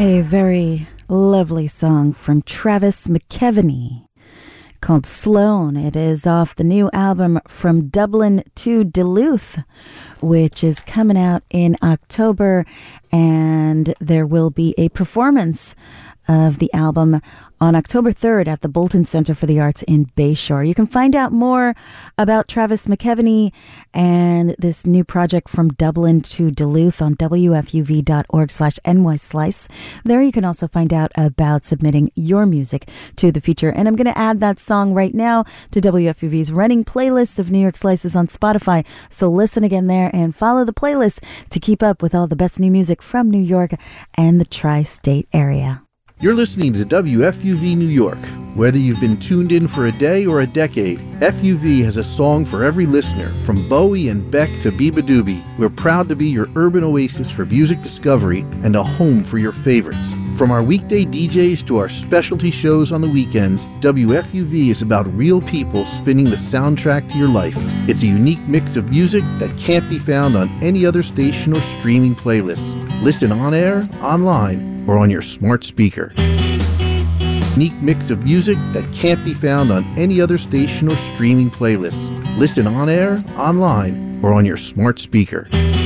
A very lovely song from Travis McKeveny called Sloan. It is off the new album From Dublin to Duluth, which is coming out in October, and there will be a performance of the album on October 3rd at the Bolton Center for the Arts in Bayshore. You can find out more about Travis McKeveny and this new project From Dublin to Duluth on wfuv.org/nyslice. There you can also find out about submitting your music to the feature. And I'm going to add that song right now to WFUV's running playlist of New York Slices on Spotify. So listen again there and follow the playlist to keep up with all the best new music from New York and the tri-state area. You're listening to WFUV New York. Whether you've been tuned in for a day or a decade, FUV has a song for every listener, from Bowie and Beck to Biba Doobie. We're proud to be your urban oasis for music discovery and a home for your favorites. From our weekday DJs to our specialty shows on the weekends, WFUV is about real people spinning the soundtrack to your life. It's a unique mix of music that can't be found on any other station or streaming playlist. Listen on air, online, or on your smart speaker. Unique mix of music that can't be found on any other station or streaming playlist. Listen on air, online, or on your smart speaker.